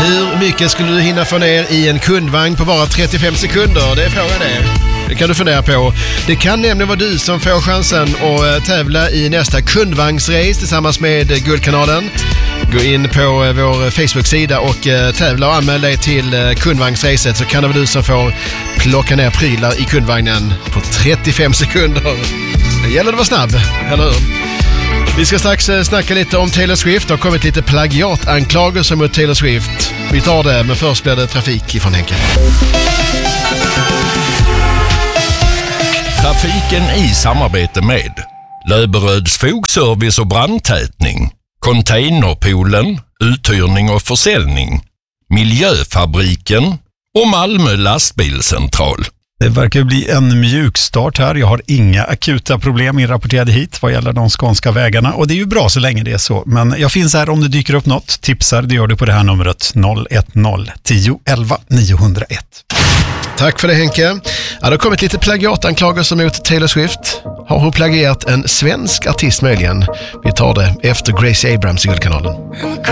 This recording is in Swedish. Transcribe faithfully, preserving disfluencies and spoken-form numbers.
Hur mycket skulle du hinna få ner i en kundvagn på bara trettiofem sekunder? Det är frågan det. Det kan du fundera på. Det kan nämligen vara du som får chansen att tävla i nästa kundvagnsrace tillsammans med Guldkanalen. Gå in på vår Facebook-sida och tävla och anmäl dig till kundvagnsracet, så kan det vara du som får plocka ner prylar i kundvagnen på trettiofem sekunder. Det gäller att vara snabb, eller hur? Vi ska strax snacka lite om Taylor Swift. Det har kommit lite plagiatanklagelser mot Taylor Swift. Vi tar det, men först blir det trafik ifrån Henke. Trafiken i samarbete med Löberöds fogservice och brandtätning, Containerpoolen, uthyrning och försäljning, Miljöfabriken och Malmö lastbilscentral. Det verkar bli en mjuk start här. Jag har inga akuta problem inrapporterade hit vad gäller de skånska vägarna. Och det är ju bra så länge det är så. Men jag finns här om det dyker upp något. Tipsar, det gör du på det här numret noll ett noll tio elva niohundraett. Tack för det, Henke. Ja, det har kommit lite plagiatanklagelser mot Taylor Swift. Har hon plagierat en svensk artist möjligen? Vi tar det efter Gracie Abrams i Guldkanalen.